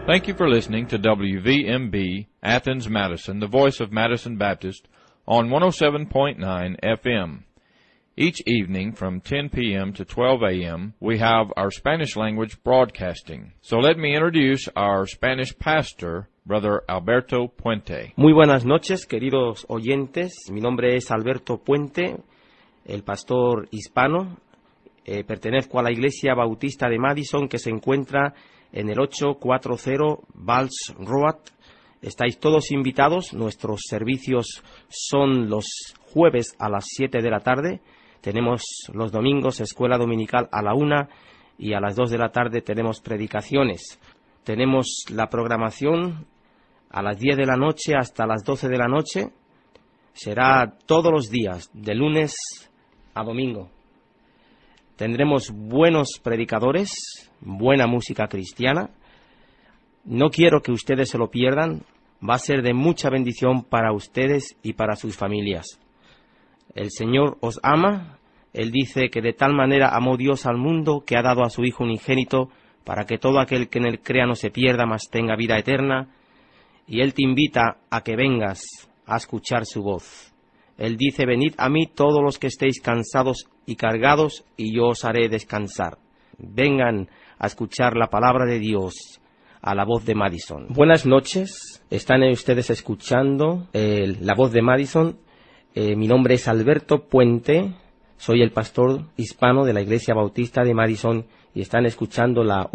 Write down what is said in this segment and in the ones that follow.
Thank you for listening to WVMB Athens, Madison, the voice of Madison Baptist, on 107.9 FM. Each evening from 10 p.m. to 12 a.m., we have our Spanish language broadcasting. So let me introduce our Spanish pastor, Brother Alberto Puente. Muy buenas noches, queridos oyentes. Mi nombre es Alberto Puente, el pastor hispano. Pertenezco a la Iglesia Bautista de Madison, que se encuentra en el 840 Valls Road. Estáis todos invitados. Nuestros servicios son los jueves a las 7 de la tarde. Tenemos los domingos escuela dominical a la 1 y a las 2 de la tarde tenemos predicaciones. Tenemos la programación a las 10 de la noche hasta las 12 de la noche. Será todos los días, de lunes a domingo. Tendremos buenos predicadores, buena música cristiana. No quiero que ustedes se lo pierdan. Va a ser de mucha bendición para ustedes y para sus familias. El Señor os ama. Él dice que de tal manera amó Dios al mundo que ha dado a su Hijo unigénito para que todo aquel que en él crea no se pierda, mas tenga vida eterna. Y Él te invita a que vengas a escuchar su voz. Él dice, venid a mí todos los que estéis cansados y cargados, y yo os haré descansar. Vengan a escuchar la palabra de Dios a la voz de Madison. Buenas noches, están ustedes escuchando la voz de Madison. Mi nombre es Alberto Puente, soy el pastor hispano de la Iglesia Bautista de Madison, y están escuchando la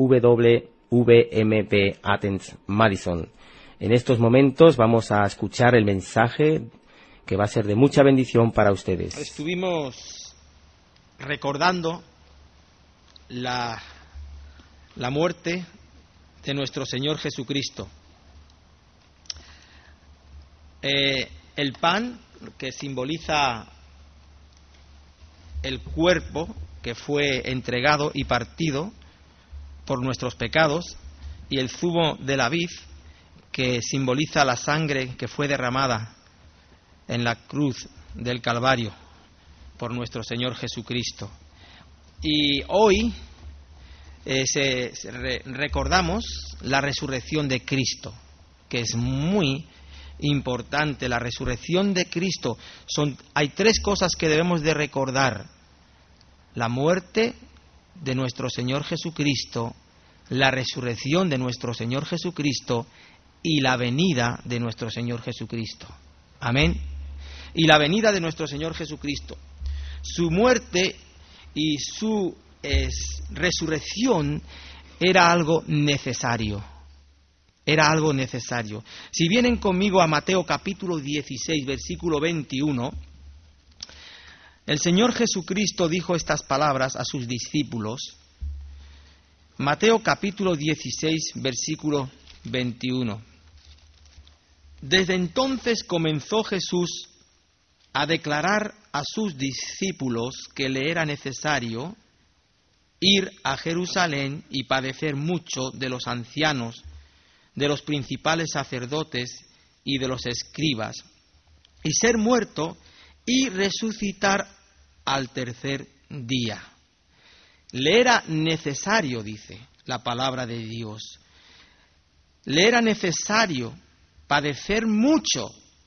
WVMB Athens Madison. En estos momentos vamos a escuchar el mensaje que va a ser de mucha bendición para ustedes. Estuvimos recordando la muerte de nuestro Señor Jesucristo. El pan, que simboliza el cuerpo que fue entregado y partido por nuestros pecados, y el zumo de la vid, que simboliza la sangre que fue derramada en la cruz del Calvario por nuestro Señor Jesucristo. Y hoy recordamos la resurrección de Cristo, que es muy importante. La resurrección de Cristo. Hay tres cosas que debemos de recordar: la muerte de nuestro Señor Jesucristo, la resurrección de nuestro Señor Jesucristo y la venida de nuestro Señor Jesucristo. Amén. Y la venida de nuestro Señor Jesucristo. Su muerte y su resurrección era algo necesario. Era algo necesario. Si vienen conmigo a Mateo capítulo 16, versículo 21, el Señor Jesucristo dijo estas palabras a sus discípulos. Mateo capítulo 16, versículo 21. Desde entonces comenzó Jesús a declarar a sus discípulos que le era necesario ir a Jerusalén y padecer mucho de los ancianos, de los principales sacerdotes y de los escribas, y ser muerto y resucitar al tercer día. Le era necesario, dice la palabra de Dios, le era necesario padecer mucho,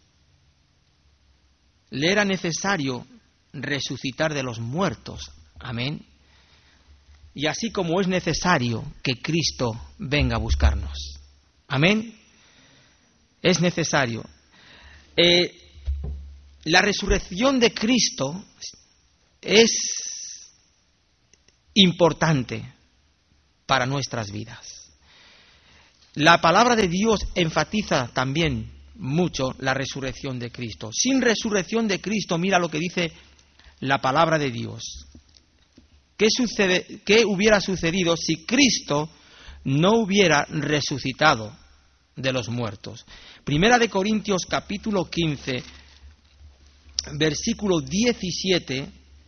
le era necesario resucitar de los muertos. Amén. Y así como es necesario que Cristo venga a buscarnos. Amén. Es necesario. La resurrección de Cristo es importante para nuestras vidas. La palabra de Dios enfatiza también mucho la resurrección de Cristo. Sin resurrección de Cristo, mira lo que dice la palabra de Dios. ¿Qué hubiera sucedido si Cristo no hubiera resucitado de los muertos? Primera de Corintios capítulo 15, versículo 17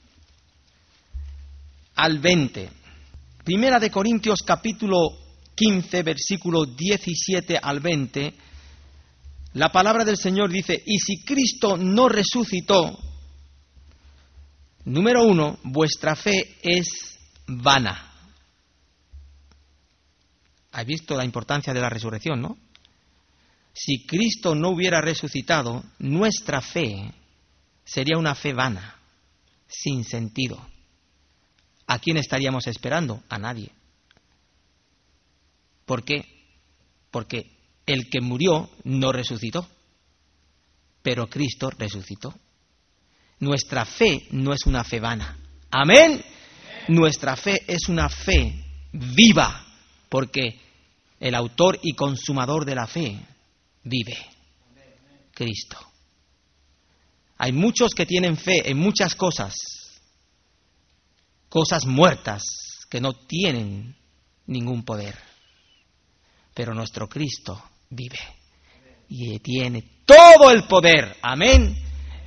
al 20. Primera de Corintios capítulo 15, versículo 17 al 20. La palabra del Señor dice: y si Cristo no resucitó, número 1, vuestra fe es vana. ¿Has visto la importancia de la resurrección, no? Si Cristo no hubiera resucitado, nuestra fe sería una fe vana, sin sentido. ¿A quién estaríamos esperando? A nadie. ¿Por qué? Porque el que murió no resucitó, pero Cristo resucitó. Nuestra fe no es una fe vana. Amén. Nuestra fe es una fe viva, porque el autor y consumador de la fe vive, Cristo. Hay muchos que tienen fe en muchas cosas muertas que no tienen ningún poder. Pero nuestro Cristo vive y tiene todo el poder. Amén.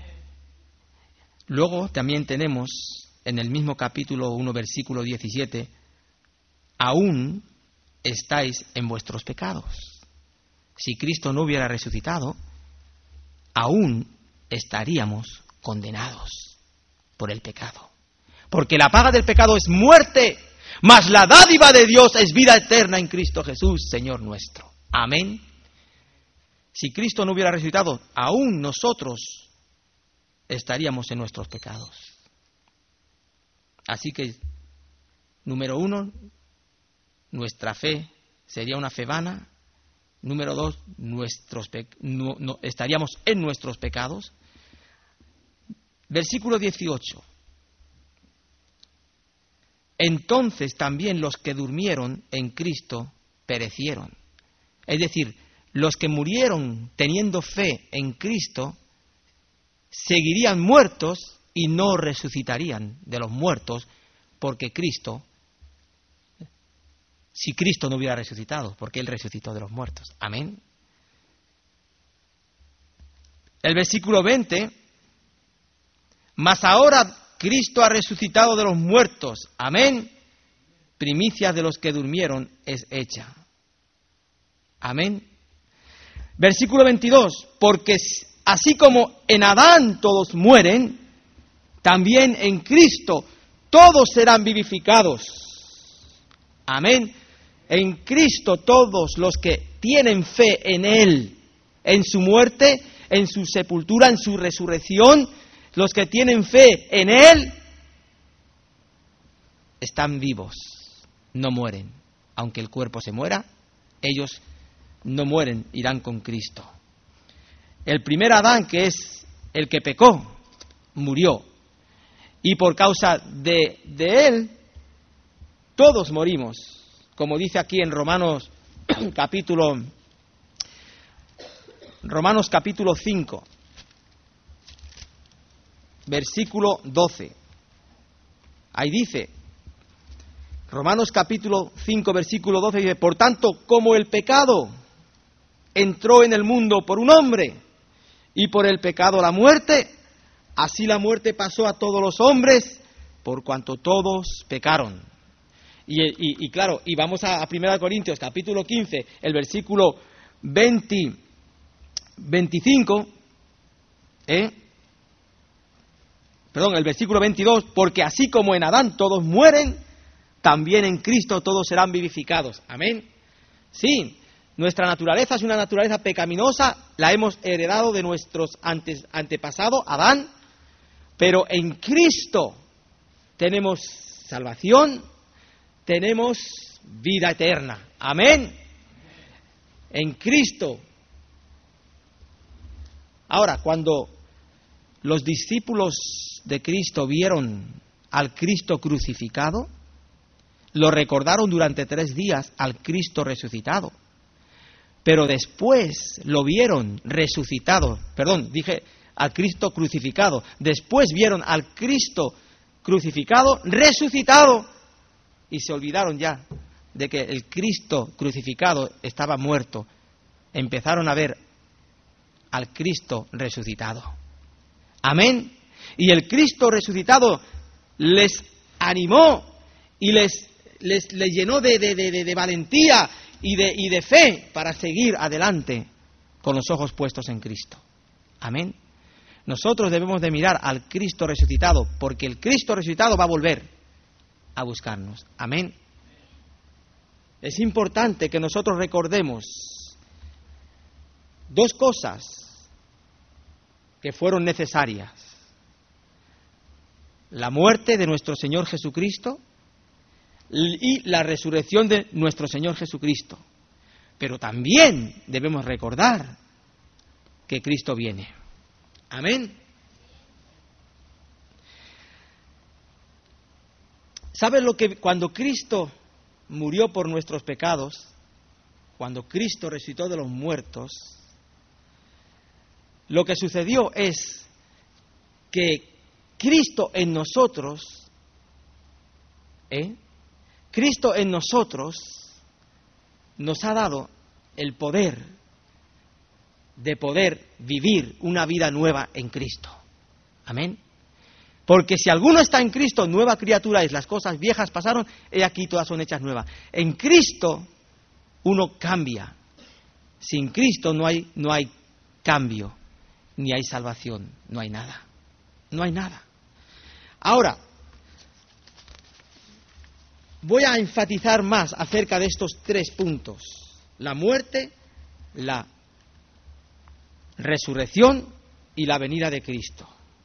Luego también tenemos en el mismo capítulo 1, versículo 17, aún estáis en vuestros pecados. Si Cristo no hubiera resucitado, aún estaríamos condenados por el pecado. Porque la paga del pecado es muerte, mas la dádiva de Dios es vida eterna en Cristo Jesús, Señor nuestro. Amén. Si Cristo no hubiera resucitado, aún nosotros estaríamos en nuestros pecados. Así que, número 1, nuestra fe sería una fe vana. Número 2, estaríamos en nuestros pecados. Versículo 18. Entonces también los que durmieron en Cristo perecieron. Es decir, los que murieron teniendo fe en Cristo seguirían muertos y no resucitarían de los muertos, porque si Cristo no hubiera resucitado, porque Él resucitó de los muertos. Amén. El versículo 20, mas ahora Cristo ha resucitado de los muertos. Amén. Primicia de los que durmieron es hecha. Amén. Versículo 22, porque así como en Adán todos mueren, también en Cristo todos serán vivificados. Amén. En Cristo todos los que tienen fe en Él, en su muerte, en su sepultura, en su resurrección, los que tienen fe en Él, están vivos, no mueren. Aunque el cuerpo se muera, ellos no mueren, irán con Cristo. El primer Adán, que es el que pecó, murió. Y por causa de él, todos morimos. Como dice aquí en Romanos capítulo 5, versículo 12. Ahí dice, Romanos capítulo 5, versículo 12, dice, por tanto, como el pecado entró en el mundo por un hombre, y por el pecado la muerte, así la muerte pasó a todos los hombres, por cuanto todos pecaron. Y claro, y vamos a 1 Corintios capítulo 15, el versículo 25, el versículo 22, porque así como en Adán todos mueren, también en Cristo todos serán vivificados. Amén. Sí, nuestra naturaleza es una naturaleza pecaminosa, la hemos heredado de nuestros antepasados, Adán, pero en Cristo tenemos salvación, tenemos vida eterna. Amén. En Cristo. Ahora, cuando los discípulos de Cristo vieron al Cristo crucificado, lo recordaron durante 3 días al Cristo resucitado. Pero después lo vieron resucitado. Dije al Cristo crucificado. Después vieron al Cristo crucificado, resucitado. Y se olvidaron ya de que el Cristo crucificado estaba muerto. Empezaron a ver al Cristo resucitado. Amén. Y el Cristo resucitado les animó y les llenó de valentía y de fe para seguir adelante con los ojos puestos en Cristo. Amén. Nosotros debemos de mirar al Cristo resucitado, porque el Cristo resucitado va a volver a buscarnos. Amén. es importante que nosotros recordemos dos cosas que fueron necesarias: la muerte de nuestro Señor Jesucristo y la resurrección de nuestro Señor Jesucristo. Pero también debemos recordar que Cristo viene. Amén. ¿Sabes lo que cuando Cristo murió por nuestros pecados, cuando Cristo resucitó de los muertos, lo que sucedió es que Cristo en nosotros, Cristo en nosotros nos ha dado el poder de poder vivir una vida nueva en Cristo. Amén. Porque si alguno está en Cristo, nueva criatura es. Las cosas viejas pasaron, he aquí todas son hechas nuevas. En Cristo uno cambia. Sin Cristo no hay cambio, ni hay salvación, no hay nada. No hay nada. Ahora, voy a enfatizar más acerca de estos tres puntos: la muerte, la resurrección y la venida de Cristo.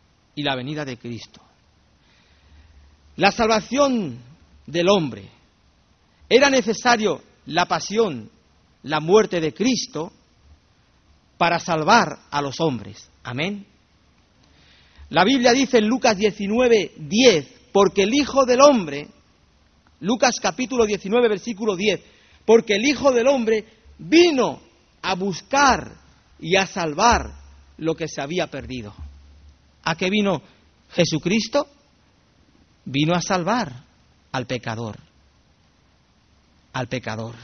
La salvación del hombre. Era necesario la pasión, la muerte de Cristo para salvar a los hombres. Amén. La Biblia dice en Lucas 19:10, porque el Hijo del Hombre, Lucas capítulo 19, versículo 10, porque el Hijo del Hombre vino a buscar y a salvar lo que se había perdido. ¿A qué vino Jesucristo? Vino a salvar al pecador. Al pecador.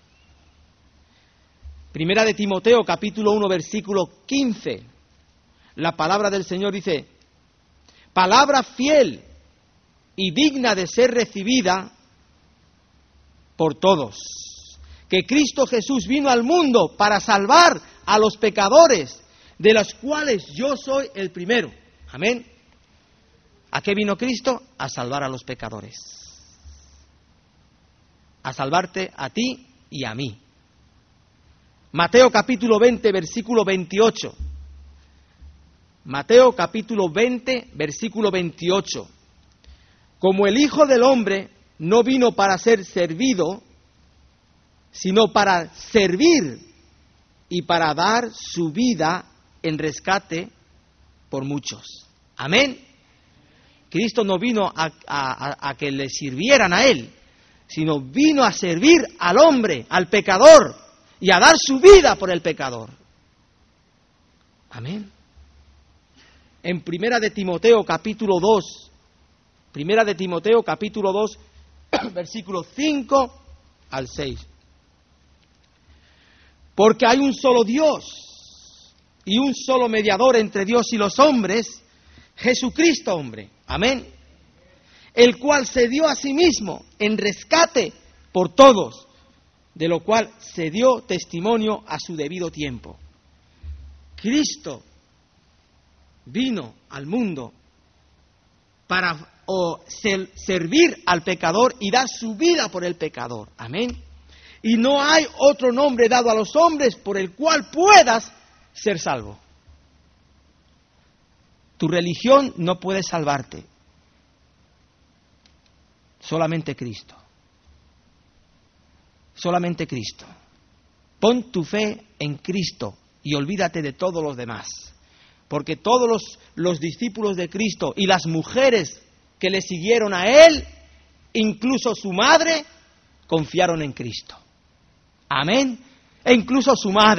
Primera de Timoteo, capítulo 1, versículo 15. La palabra del Señor dice: palabra fiel y digna de ser recibida por todos, que Cristo Jesús vino al mundo para salvar a los pecadores, de los cuales yo soy el primero. Amén. ¿A qué vino Cristo? A salvar a los pecadores. A salvarte a ti y a mí. Mateo capítulo 20, versículo 28. Mateo capítulo 20, versículo 28. Como el Hijo del Hombre no vino para ser servido, sino para servir y para dar su vida en rescate por muchos. Amén. Cristo no vino a que le sirvieran a Él, sino vino a servir al hombre, al pecador, y a dar su vida por el pecador. Amén. En Primera de Timoteo capítulo 2, versículos 5 al 6. Porque hay un solo Dios y un solo mediador entre Dios y los hombres, Jesucristo hombre. Amén. El cual se dio a sí mismo en rescate por todos, de lo cual se dio testimonio a su debido tiempo. Cristo vino al mundo para servir al pecador y dar su vida por el pecador. Amén. Y no hay otro nombre dado a los hombres por el cual puedas ser salvo. Tu religión no puede salvarte. Solamente Cristo. Solamente Cristo. Pon tu fe en Cristo y olvídate de todos los demás. Porque todos los discípulos de Cristo y las mujeres que le siguieron a Él, incluso su madre, confiaron en Cristo. Amén. E incluso su madre.